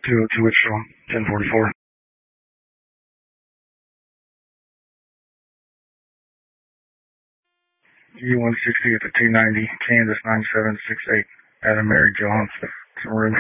202 Wichita, 1044. U-160 at the 290, Kansas 9768, Adam Mary John, Maroon.